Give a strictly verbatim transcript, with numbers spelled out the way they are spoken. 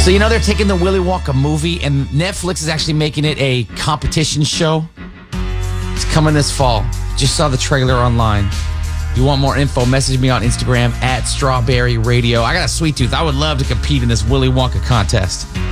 So, you know, they're taking the Willy Wonka movie, and Netflix is actually making it a competition show. It's coming this fall. Just saw the trailer online. If you want more info, message me on Instagram at Strawberry Radio. I got a sweet tooth. I would love to compete in this Willy Wonka contest.